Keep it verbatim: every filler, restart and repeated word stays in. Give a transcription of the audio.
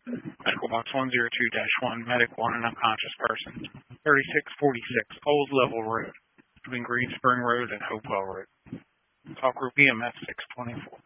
Medical box one zero two dash one, medic one, an unconscious person. thirty-six forty-six, Old Level Road, between Green Spring Road and Hopewell Road. Call group E M S six twenty-four.